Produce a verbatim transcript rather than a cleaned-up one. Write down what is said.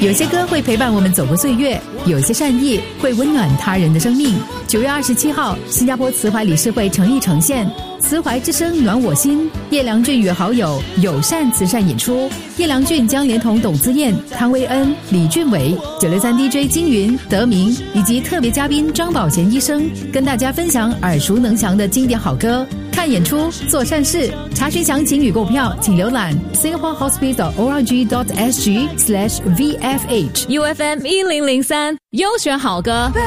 有些歌会陪伴我们走过岁月，有些善意会温暖他人的生命。九月二十七号，新加坡慈怀理事会诚意呈现慈怀之声暖我心，叶良俊与好友友善慈善演出。叶良俊将连同董姿燕、汤威恩、李俊伟、九六三 D J 金云、德明以及特别嘉宾张宝贤医生，跟大家分享耳熟能详的经典好歌。看演出，做善事。查询详情与购票，请浏览 singapore hospital dot org dot s g slash V F H U F M 一零零三优选好歌。